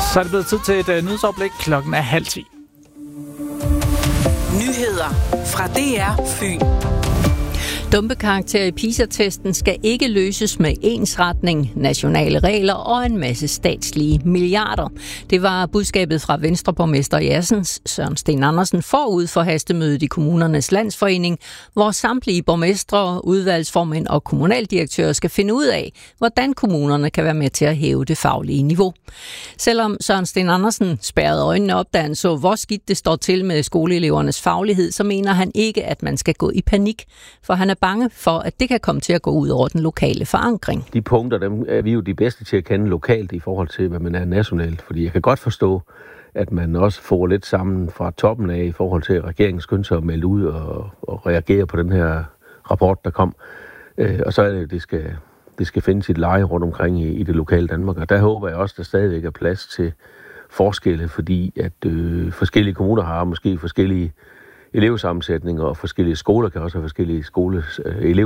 Så er det blevet tid til et nyhedsoverblik. Klokken er 9:30. Nyheder fra DR Fyn. Dumpekarakterer i PISA-testen skal ikke løses med ensretning, nationale regler og en masse statslige milliarder. Det var budskabet fra Venstreborgmester i Assens, Søren Sten Andersen, forud for hastemødet i Kommunernes Landsforening, hvor samtlige borgmestre, udvalgsformænd og kommunaldirektører skal finde ud af, hvordan kommunerne kan være med til at hæve det faglige niveau. Selvom Søren Sten Andersen spærrede øjnene op, da han så, hvor skidt det står til med skoleelevernes faglighed, så mener han ikke, at man skal gå i panik, for han er bange for, at det kan komme til at gå ud over den lokale forankring. De punkter, dem er vi jo de bedste til at kende lokalt i forhold til, hvad man er nationalt. Fordi jeg kan godt forstå, at man også får lidt sammen fra toppen af i forhold til, at regeringen skynder sig at melde ud og reagere på den her rapport, der kom. Og så er det, det skal finde sit leje rundt omkring i det lokale Danmark. Og der håber jeg også, at der stadigvæk er plads til forskelle, fordi at forskellige kommuner har måske forskellige elevsammensætninger, og forskellige skoler kan også have forskellige